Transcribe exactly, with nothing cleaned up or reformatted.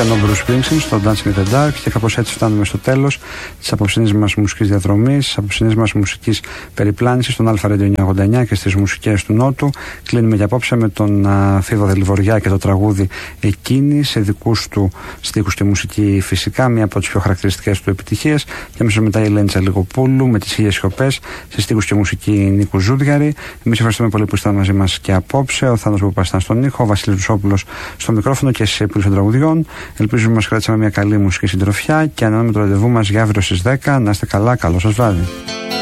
ήταν ο Bruce Springsteen στο Dancing in the Dark και κάπως έτσι φτάνουμε στο τέλος της απόψινής μας μουσικής διαδρομής, της απόψινής μας μουσικής περιπλάνησης στον Αλφα Radio εννιακόσια ογδόντα εννιά και στις μουσικές του Νότου. Κλείνουμε για απόψε με τον uh, Φίβο Δελιβοριά και το τραγούδι Εκείνη, σε δικούς του στίχους και μουσική φυσικά, μία από τις πιο χαρακτηριστικές του επιτυχίες. Και αμέσως μετά η Ελένη Τσαλιγοπούλου με τις χίλιες σιωπές σε στίχους και μουσική Νίκου Ζούδιαρη. Εμείς ευχαριστούμε πολύ που ήσασταν μαζί μας και απόψε. Ο Θάνος Μπουπαστάν στον ήχο, ο Βασίλης Βουσόπουλος στο μικρόφωνο και στις επίλυση των τραγουδιών. Ελπίζουμε ότι μας κρατήσαμε μια καλή μουσική συντροφιά και ανανεώνουμε το ραντεβού μας για αύριο στις δέκα. Να είστε καλά, καλό σας βράδυ.